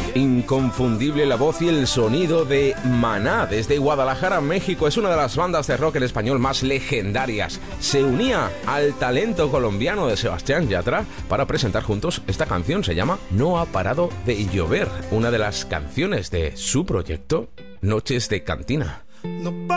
Inconfundible la voz y el sonido de Maná desde Guadalajara, México. Es una de las bandas de rock en español más legendarias. Se unía al talento colombiano de Sebastián Yatra para presentar juntos esta canción. Se llama No ha parado de llover, una de las canciones de su proyecto Noches de Cantina. No